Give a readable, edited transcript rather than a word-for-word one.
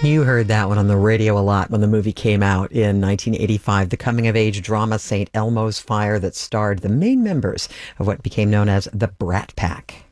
You heard that one on the radio a lot when the movie came out in 1985, the coming-of-age drama St. Elmo's Fire that starred the main members of what became known as the Brat Pack.